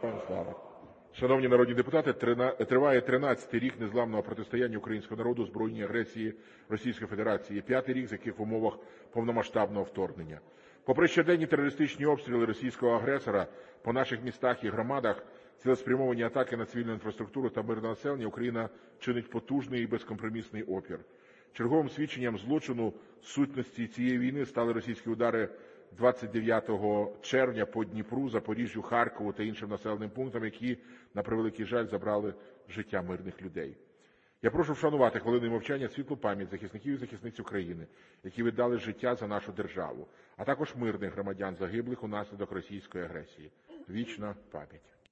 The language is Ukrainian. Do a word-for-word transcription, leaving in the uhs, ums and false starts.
Шановні народні депутати, триває тринадцятий рік незламного протистояння українського народу збройній агресії Російської Федерації, п'ятий рік з яких в умовах повномасштабного вторгнення. Попри щоденні терористичні обстріли російського агресора по наших містах і громадах, цілеспрямовані атаки на цивільну інфраструктуру та мирне населення, Україна чинить потужний і безкомпромісний опір. Черговим свідченням злочину сутності цієї війни стали російські удари двадцять дев'ятого червня по Дніпру, Запоріжжю, Харкову та іншим населеним пунктам, які, на превеликий жаль, забрали життя мирних людей. Я прошу вшанувати хвилиною мовчання світлу пам'ять захисників і захисниць України, які віддали життя за нашу державу, а також мирних громадян, загиблих унаслідок російської агресії. Вічна пам'ять.